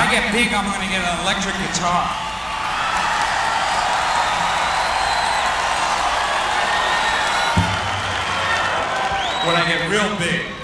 I get big, I'm gonna get an electric guitar. When I get real big.